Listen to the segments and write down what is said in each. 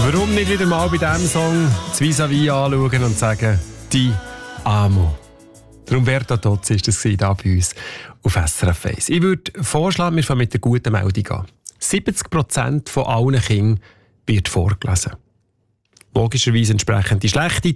Warum nicht wieder mal bei diesem Song das Vis-à-vis anschauen und sagen, «Ti amo». Umberto Tozzi war das hier bei uns auf SRF 1. Ich würde vorschlagen, wir fangen mit der guten Meldung an. 70% von allen Kindern wird vorgelesen. Logischerweise entsprechend die schlechte.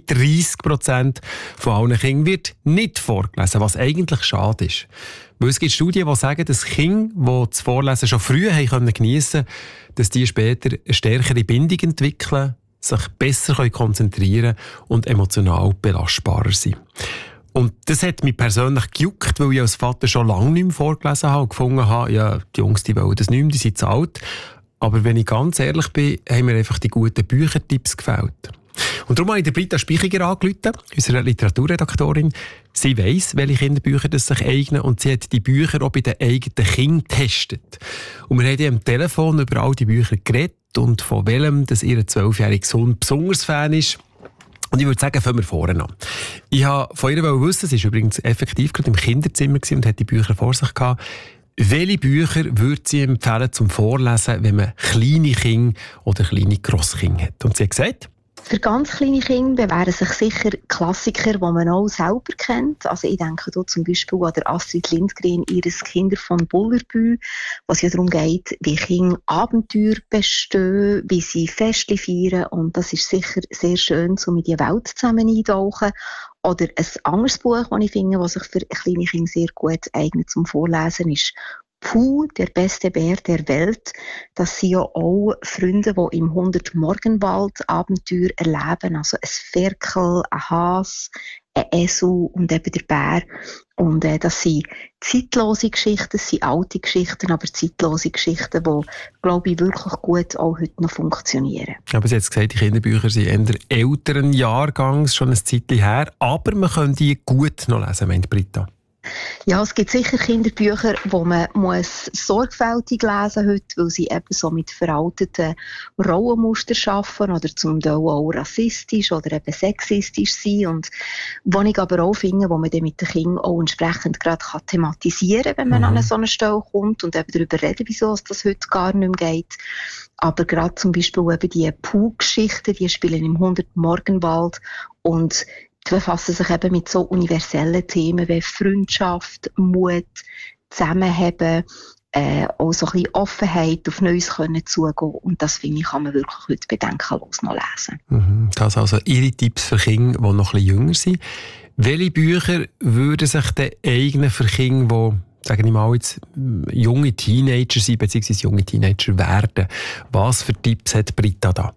30% von allen Kindern wird nicht vorgelesen, was eigentlich schade ist. Weil es gibt Studien, die sagen, dass Kinder, die das Vorlesen schon früh geniessen konnten, dass die später eine stärkere Bindung entwickeln, sich besser konzentrieren und emotional belastbarer sind. Und das hat mich persönlich gejuckt, weil ich als Vater schon lange nicht mehr vorgelesen habe und gefunden habe, ja, die Jungs, die wollen das nicht mehr, die sind zu alt. Aber wenn ich ganz ehrlich bin, haben mir einfach die guten Büchertipps gefällt. Und darum habe ich Britta Speichiger angerufen, unsere Literaturredaktorin. Sie weiss, welche Kinderbücher das sich eignen, und sie hat die Bücher auch bei den eigenen Kindern getestet. Und wir haben am Telefon über all die Bücher geredet und von welchem dass ihr 12-jähriger Sohn besonders Fan ist. Und ich würde sagen, fangen wir vorne an. Ich wollte von ihr wissen, sie war übrigens effektiv gerade im Kinderzimmer und hat die Bücher vor sich gehabt. Welche Bücher würde sie empfehlen zum Vorlesen, wenn man kleine Kinder oder kleine Grosskinder hat? Und sie hat gesagt, für ganz kleine Kinder bewähren sich sicher Klassiker, die man auch selber kennt. Also ich denke hier zum Beispiel an der Astrid Lindgren, ihres Kinder von Bullerbü, was ja darum geht, wie Kinder Abenteuer bestehen, wie sie Feste feiern, und das ist sicher sehr schön, um in die Welt zusammen eintauchen. Oder ein anderes Buch, das ich finde, das sich für kleine Kinder sehr gut eignet zum Vorlesen, ist Puh, der beste Bär der Welt. Das sind ja auch Freunde, die im 100-Morgenwald Abenteuer erleben. Also ein Ferkel, ein Hase, ein Esel und eben der Bär. Und das sind zeitlose Geschichten, das sind alte Geschichten, aber zeitlose Geschichten, die, glaube ich, wirklich gut auch heute noch funktionieren. Aber Sie haben gesagt, die Kinderbücher sind eher älteren Jahrgangs, schon ein Zeitchen her, aber man kann die gut noch lesen, meint Britta. Ja, es gibt sicher Kinderbücher, die man muss sorgfältig lesen heute, weil sie eben so mit veralteten Rollenmustern arbeiten oder zum Teil auch rassistisch oder eben sexistisch sind. Und was ich aber auch finde, wo man dann mit den Kindern auch entsprechend gerade thematisieren kann, wenn man an so eine Stelle kommt und eben darüber reden, wieso es das heute gar nicht mehr geht. Aber gerade zum Beispiel eben die Puh-Geschichten, die spielen im 100-Morgenwald und die befassen sich eben mit so universellen Themen wie Freundschaft, Mut, Zusammenheben, auch so ein bisschen Offenheit, auf Neues können zugehen. Und das, finde ich, kann man wirklich heute bedenkenlos noch lesen. Das also Ihre Tipps für Kinder, die noch ein bisschen jünger sind. Welche Bücher würden sich denn eignen für Kinder, die, sagen wir mal, jetzt junge Teenager sind, beziehungsweise junge Teenager werden? Was für Tipps hat Britta da?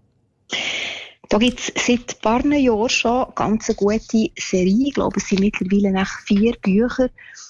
Da gibt es seit ein paar Jahren schon ganz eine gute Serie. Ich glaube, es sind mittlerweile 4 Bücher.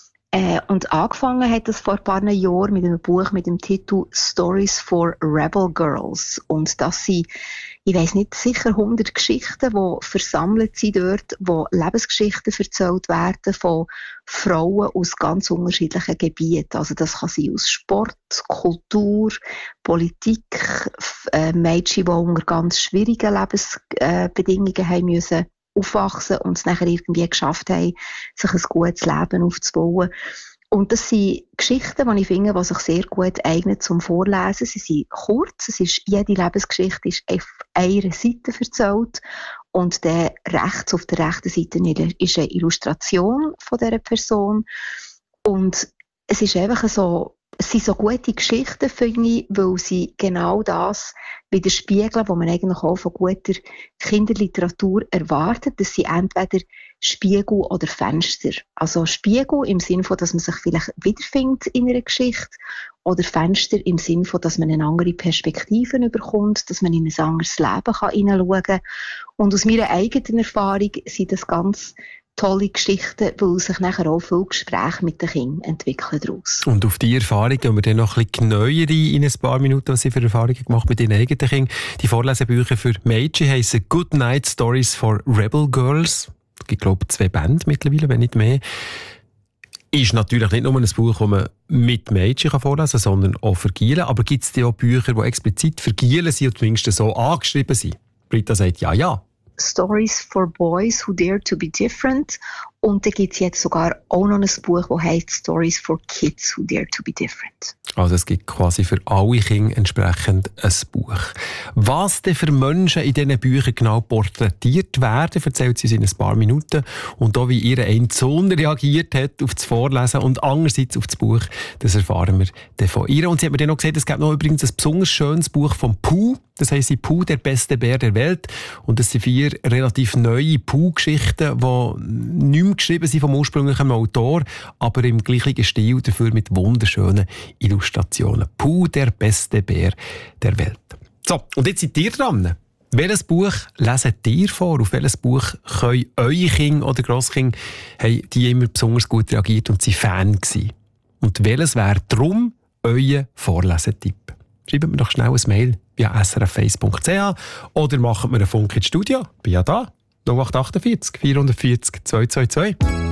Und angefangen hat das vor ein paar Jahren mit einem Buch mit dem Titel Stories for Rebel Girls. Und das sind, ich weiss nicht, sicher 100 Geschichten, die versammelt sind dort, wo Lebensgeschichten erzählt werden von Frauen aus ganz unterschiedlichen Gebieten. Also das kann sein aus Sport, Kultur, Politik, Mädchen, die unter ganz schwierigen Lebensbedingungen haben müssen aufwachsen und es nachher irgendwie geschafft haben, sich ein gutes Leben aufzubauen. Und das sind Geschichten, die ich finde, die sich sehr gut eignen zum Vorlesen. Sie sind kurz, jede Lebensgeschichte ist auf einer Seite erzählt und dann rechts auf der rechten Seite ist eine Illustration von dieser Person. Und es ist einfach so, es sind so gute Geschichten, finde ich, weil sie genau das widerspiegeln, was man eigentlich auch von guter Kinderliteratur erwartet. Das sind entweder Spiegel oder Fenster. Also Spiegel im Sinne von, dass man sich vielleicht wiederfindet in einer Geschichte, oder Fenster im Sinne von, dass man eine andere Perspektive bekommt, dass man in ein anderes Leben hineinschauen kann. Und aus meiner eigenen Erfahrung sind das ganz tolle Geschichten, weil sich nachher auch viele Gespräche mit den Kindern entwickeln daraus. Und auf die Erfahrung gehen wir dann noch ein bisschen genauer in ein paar Minuten, was Sie für Erfahrungen gemacht mit Ihren eigenen Kindern. Die Vorlesebücher für Mädchen heissen Good Night Stories for Rebel Girls. Es gibt, glaube ich, 2 Bände mittlerweile, wenn nicht mehr. Ist natürlich nicht nur ein Buch, das man mit Mädchen vorlesen kann, sondern auch für Gielen. Aber gibt es auch Bücher, die explizit für Gielen sind und zumindest so angeschrieben sind? Britta sagt ja. Stories for Boys Who Dare to be Different Und da gibt es jetzt sogar auch noch ein Buch, das heißt Stories for Kids Who Dare to be Different. Also es gibt quasi für alle Kinder entsprechend ein Buch. Was denn für Menschen in diesen Büchern genau porträtiert werden, erzählt sie in ein paar Minuten. Und auch wie ihr ein Sohn reagiert hat auf das Vorlesen und andererseits auf das Buch, das erfahren wir dann von ihr. Und sie hat mir dann noch gesagt, es gibt noch übrigens ein besonders schönes Buch von Pooh. Das heisst Pooh, der beste Bär der Welt. Und das sind 4 relativ neue Pooh-Geschichten, die nicht mehr geschrieben sind vom ursprünglichen Autor, aber im gleichen Stil, dafür mit wunderschönen Illustrationen. Pooh, der beste Bär der Welt. So, und jetzt seid ihr dran. Welches Buch lesen ihr vor? Auf welches Buch können eure Kinder oder Grosskinder, haben die immer besonders gut reagiert und sind Fan gewesen? Und welches wäre darum euer Vorlesetipp? Schreibt mir doch schnell ein Mail via srf1.ch oder macht mir einen Funk ins Studio. Bin ja da. 0848 440 222.